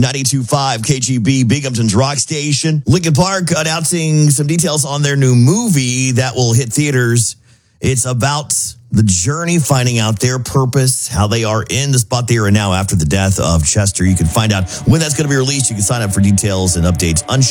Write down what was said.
92.5 KGB, Binghamton's rock station. Linkin Park announcing some details on their new movie that will hit theaters. It's about the journey, finding out their purpose, how they are in the spot they are in now after the death of Chester. You can find out when that's going to be released. You can sign up for details and updates.